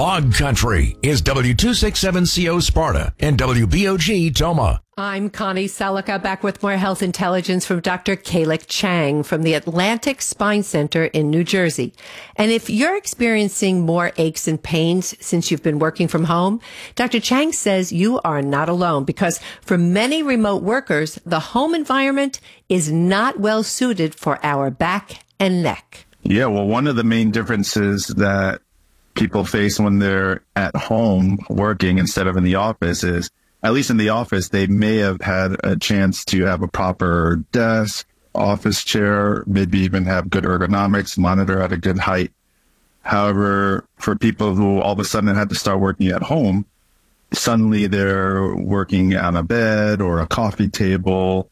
Log Country is W267CO Sparta and WBOG Toma. I'm Connie Selica, back with more health intelligence from Dr. Kalik Chang from the Atlantic Spine Center in New Jersey. And if you're experiencing more aches and pains since you've been working from home, Dr. Chang says you are not alone, because for many remote workers, the home environment is not well suited for our back and neck. Yeah, well, one of the main differences that people face when they're at home working instead of in the office is, at least in the office, they may have had a chance to have a proper desk, office chair, maybe even have good ergonomics, monitor at a good height. However, for people who all of a sudden had to start working at home, suddenly they're working on a bed or a coffee table,